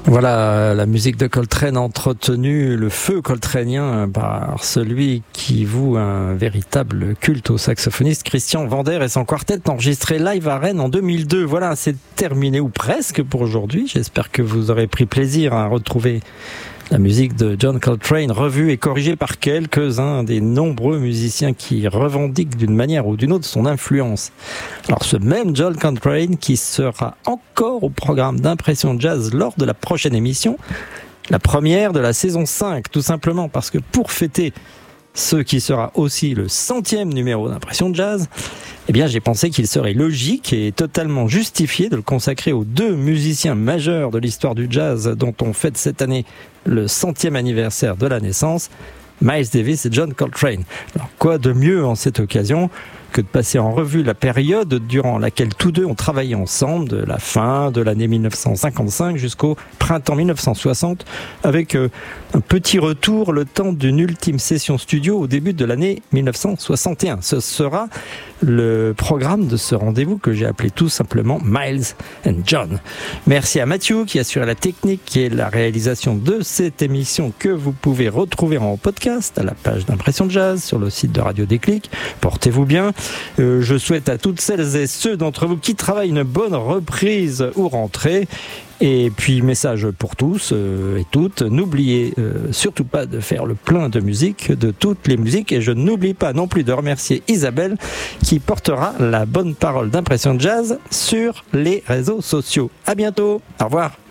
Voilà, la musique de Coltrane a entretenu le feu coltranien par celui qui voue un véritable culte au saxophoniste Christian Vander et son quartet enregistré live à Rennes en 2002. Voilà, c'est terminé ou presque pour aujourd'hui. J'espère que vous aurez pris plaisir à retrouver la musique de John Coltrane, revue et corrigée par quelques-uns des nombreux musiciens qui revendiquent d'une manière ou d'une autre son influence. Alors ce même John Coltrane qui sera encore au programme d'Impression Jazz lors de la prochaine émission, la première de la saison 5, tout simplement parce que pour fêter ce qui sera aussi le 100e numéro d'Impression Jazz, eh bien, j'ai pensé qu'il serait logique et totalement justifié de le consacrer aux deux musiciens majeurs de l'histoire du jazz dont on fête cette année le 100e anniversaire de la naissance, Miles Davis et John Coltrane. Alors, quoi de mieux en cette occasion que de passer en revue la période durant laquelle tous deux ont travaillé ensemble, de la fin de l'année 1955 jusqu'au printemps 1960, avec un petit retour le temps d'une ultime session studio au début de l'année 1961. Ce sera le programme de ce rendez-vous que j'ai appelé tout simplement Miles and John. Merci à Mathieu qui assure la technique et la réalisation de cette émission que vous pouvez retrouver en podcast à la page d'Impression Jazz sur le site de Radio Déclic. Portez-vous bien. Je souhaite à toutes celles et ceux d'entre vous qui travaillent une bonne reprise ou rentrée. Et puis, message pour tous et toutes, n'oubliez surtout pas de faire le plein de musique, de toutes les musiques. Et je n'oublie pas non plus de remercier Isabelle qui portera la bonne parole d'Impression Jazz sur les réseaux sociaux. À bientôt, au revoir.